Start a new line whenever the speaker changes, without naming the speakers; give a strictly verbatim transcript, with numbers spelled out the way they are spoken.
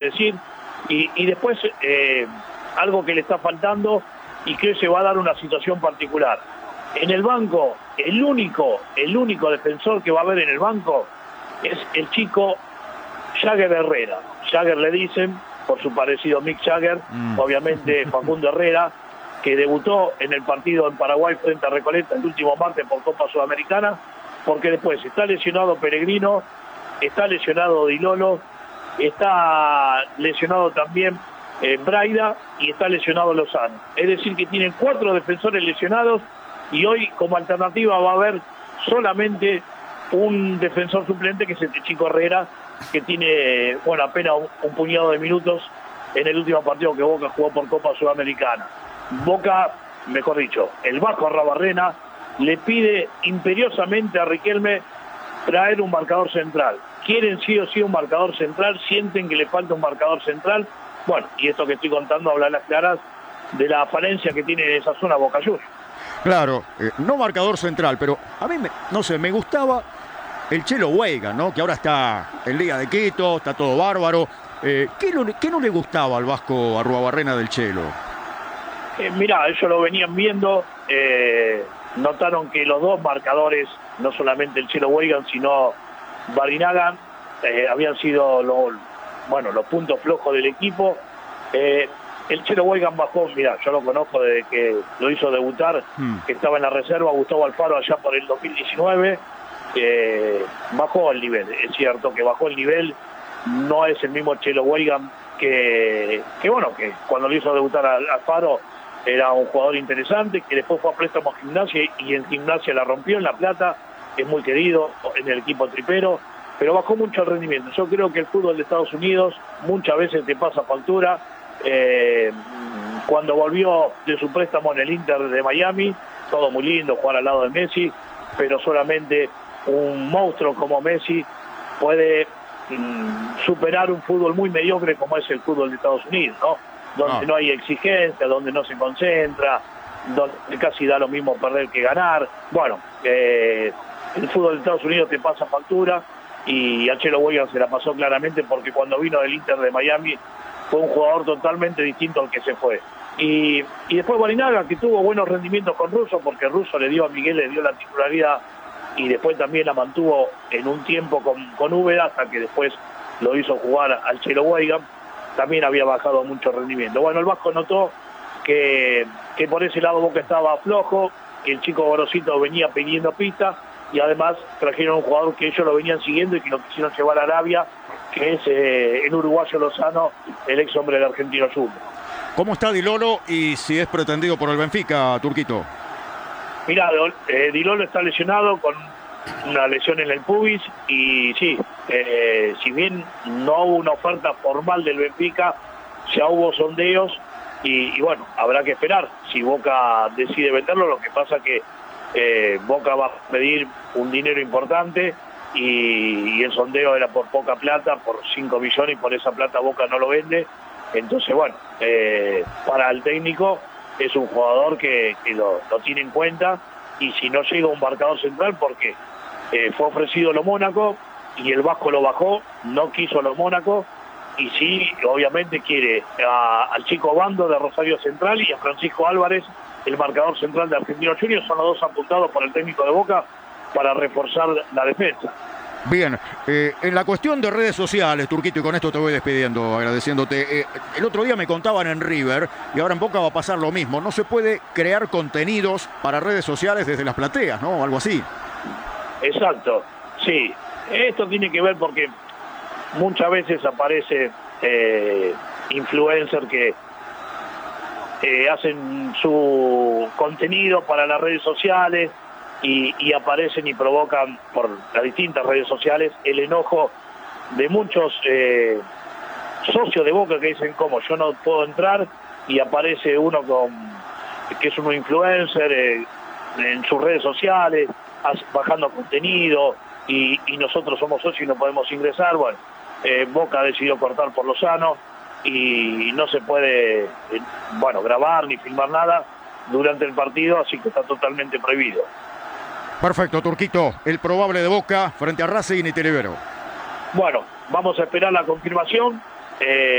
decir. Y, y después, eh, algo que le está faltando y que se va a dar una situación particular. En el banco, el único, el único defensor que va a haber en el banco es el chico Jagger Herrera. Jagger le dicen, por su parecido a Mick Jagger, mm. obviamente Facundo Herrera, que debutó en el partido en Paraguay frente a Recoleta el último martes por Copa Sudamericana, porque después está lesionado Peregrino, está lesionado Di Lolo, está lesionado también eh, Braida y está lesionado Lozano. Es decir, que tienen cuatro defensores lesionados y hoy como alternativa va a haber solamente un defensor suplente, que es este chico Herrera, que tiene, bueno, apenas un, un puñado de minutos en el último partido que Boca jugó por Copa Sudamericana. Boca, mejor dicho, el Vasco Arruabarrena le pide imperiosamente a Riquelme traer un marcador central. Quieren sí o sí un marcador central, sienten que le falta un marcador central. Bueno, y esto que estoy contando habla a las claras de la falencia que tiene esa zona Boca Juniors.
Claro, eh, no marcador central, pero a mí, me, no sé, me gustaba el Chelo Weigand, ¿no? Que ahora está en Liga de Quito, está todo bárbaro. Eh, ¿qué, no, ¿Qué no le gustaba al Vasco Arruabarrena del Chelo?
Eh, mirá, ellos lo venían viendo, eh, notaron que los dos marcadores, no solamente el Chelo Weigand, sino Barinaga, eh, habían sido los, bueno, los puntos flojos del equipo. Eh, el Chelo Weigand bajó, mirá, yo lo conozco desde que lo hizo debutar, mm. que estaba en la reserva, Gustavo Alfaro allá por el dos mil diecinueve, eh, bajó el nivel, es cierto que bajó el nivel, no es el mismo Chelo Weigand que, que bueno, que cuando lo hizo debutar a Alfaro era un jugador interesante, que después fue a préstamo a Gimnasia y en Gimnasia la rompió en La Plata, es muy querido en el equipo tripero, pero bajó mucho el rendimiento. Yo creo que el fútbol de Estados Unidos muchas veces te pasa factura. Eh, cuando volvió de su préstamo en el Inter de Miami, todo muy lindo, jugar al lado de Messi, pero solamente un monstruo como Messi puede mm, superar un fútbol muy mediocre como es el fútbol de Estados Unidos, ¿no? Donde no, no hay exigencia, donde no se concentra, donde casi da lo mismo perder que ganar. Bueno, eh, el fútbol de Estados Unidos te pasa factura y a Chelo Weigand se la pasó claramente, porque cuando vino del Inter de Miami fue un jugador totalmente distinto al que se fue. Y, y después Barinaga, que tuvo buenos rendimientos con Russo, porque Russo le dio a Miguel, le dio la titularidad y después también la mantuvo en un tiempo con, con Úbeda, hasta que después lo hizo jugar al Chelo Weigand. También había bajado mucho rendimiento. Bueno, el Vasco notó que, que por ese lado Boca estaba flojo, que el chico Gorosito venía pidiendo pista, y además trajeron un jugador que ellos lo venían siguiendo y que lo quisieron llevar a Arabia, que es eh, el uruguayo Lozano, el ex hombre del Argentino Juniors.
¿Cómo está Di Lolo y si es pretendido por el Benfica, Turquito?
Mirá, eh, Di Lolo está lesionado con una lesión en el pubis y sí, eh, si bien no hubo una oferta formal del Benfica, ya hubo sondeos y, y bueno, habrá que esperar si Boca decide venderlo. Lo que pasa que eh, Boca va a pedir un dinero importante y, y el sondeo era por poca plata, por cinco millones, y por esa plata Boca no lo vende. Entonces bueno, eh, para el técnico es un jugador que, que lo, lo tiene en cuenta, y si no llega un marcador central, porque eh, fue ofrecido lo Mónaco y el Vasco lo bajó, no quiso lo Mónaco, y sí, obviamente quiere a, al chico Bando de Rosario Central y a Francisco Álvarez, el marcador central de Argentino Juniors. Son los dos apuntados por el técnico de Boca para reforzar la defensa.
Bien, eh, en la cuestión de redes sociales, Turquito, y con esto te voy despidiendo, agradeciéndote. Eh, el otro día me contaban en River, y ahora en Boca va a pasar lo mismo. No se puede crear contenidos para redes sociales desde las plateas, ¿no? Algo así.
Exacto, sí. Esto tiene que ver porque muchas veces aparece eh, influencers que eh, hacen su contenido para las redes sociales y, y aparecen y provocan por las distintas redes sociales el enojo de muchos eh, socios de Boca que dicen, ¿cómo? Yo no puedo entrar, y aparece uno con que es un influencer eh, en sus redes sociales bajando contenido y, y nosotros somos socios y no podemos ingresar. Bueno, eh, Boca decidió cortar por Lozano y no se puede, eh, bueno, grabar ni filmar nada durante el partido, así que está totalmente prohibido.
Perfecto, Turquito. El probable de Boca frente a Racing y Televero.
Bueno, vamos a esperar la confirmación. Eh,